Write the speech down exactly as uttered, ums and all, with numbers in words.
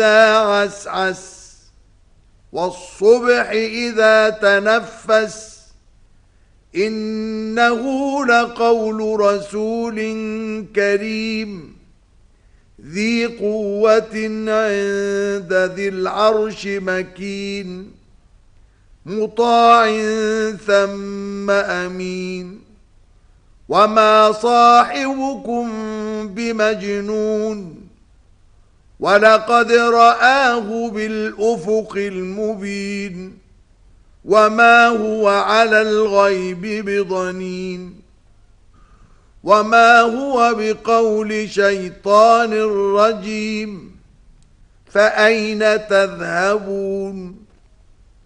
إذا عسعس والصبح إذا تنفس إنه لقول رسول كريم ذي قوة عند ذي العرش مكين مطاع ثم أمين وما صاحبكم بمجنون ولقد رآه بالأفق المبين وما هو على الغيب بضنين وما هو بقول شيطان رجيم فأين تذهبون